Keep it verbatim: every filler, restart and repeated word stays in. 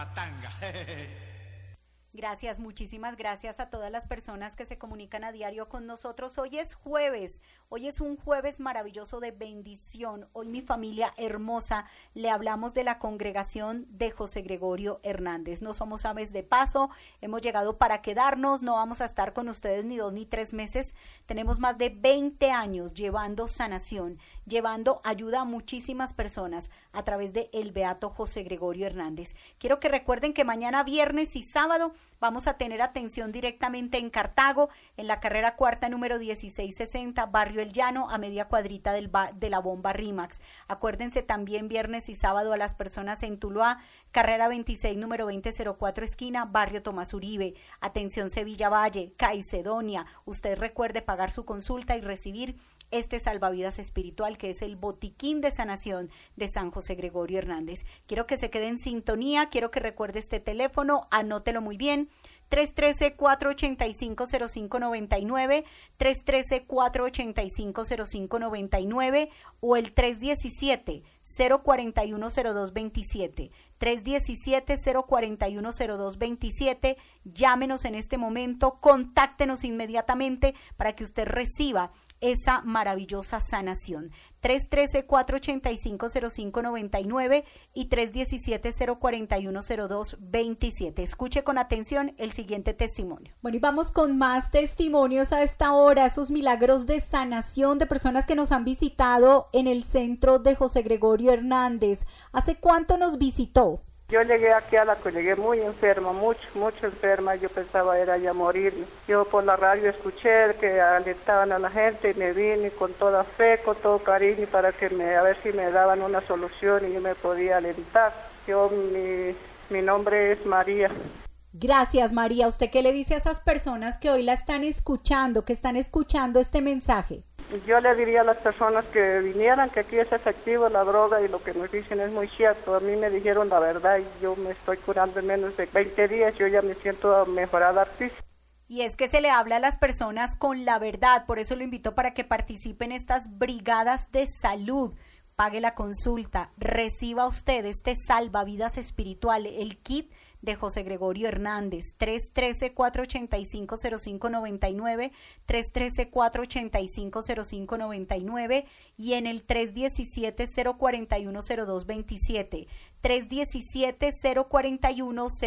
Tanga. Gracias, muchísimas gracias a todas las personas que se comunican a diario con nosotros. Hoy es jueves, hoy es un jueves maravilloso de bendición. Hoy mi familia hermosa, le hablamos de la congregación de José Gregorio Hernández. No somos aves de paso, hemos llegado para quedarnos, no vamos a estar con ustedes ni dos ni tres meses. Tenemos más de veinte años llevando sanación, llevando ayuda a muchísimas personas a través de el Beato José Gregorio Hernández. Quiero que recuerden que mañana viernes y sábado vamos a tener atención directamente en Cartago, en la carrera cuarta número dieciséis sesenta, Barrio El Llano, a media cuadrita del ba de la bomba Rimax. Acuérdense también viernes y sábado a las personas en Tuluá, carrera veintiséis número veinte cero cuatro esquina, Barrio Tomás Uribe. Atención Sevilla Valle, Caicedonia. Usted recuerde pagar su consulta y recibir este salvavidas espiritual que es el botiquín de sanación de San José Gregorio Hernández. Quiero que se quede en sintonía, quiero que recuerde este teléfono, anótelo muy bien, tres uno tres, cuatro ocho cinco, cero cinco nueve nueve, tres uno tres, cuatro ocho cinco, cero cinco nueve nueve o el tres uno siete, cero cuatro uno, cero dos dos siete. tres uno siete, cero cuatro uno, cero dos dos siete. Llámenos en este momento, contáctenos inmediatamente para que usted reciba esa maravillosa sanación. tres uno tres, cuatro ocho cinco, cero cinco nueve nueve y tres uno siete, cero cuatro uno, cero dos dos siete. Escuche con atención el siguiente testimonio. Bueno, y vamos con más testimonios a esta hora, esos milagros de sanación de personas que nos han visitado en el centro de José Gregorio Hernández. ¿Hace cuánto nos visitó? Yo llegué aquí a la que llegué muy enferma, mucho, mucho enferma, yo pensaba era ya morir. Yo por la radio escuché que alentaban a la gente y me vine con toda fe, con todo cariño para que me, a ver si me daban una solución y yo me podía alentar. Yo, mi, mi nombre es María. Gracias, María. ¿Usted qué le dice a esas personas que hoy la están escuchando, que están escuchando este mensaje? Yo le diría a las personas que vinieran que aquí es efectivo la droga y lo que nos dicen es muy cierto. A mí me dijeron la verdad y yo me estoy curando en menos de veinte días. Yo ya me siento mejorada artística. Y es que se le habla a las personas con la verdad, por eso lo invito para que participe en estas brigadas de salud. Pague la consulta, reciba usted este salvavidas espiritual, el kit de José Gregorio Hernández, tres uno tres, cuatro ocho cinco, cero cinco nueve nueve, tres uno tres, cuatro ocho cinco, cero cinco nueve nueve y en el tres uno siete, cero cuatro uno, cero dos dos siete, tres uno siete, cero cuatro uno, cero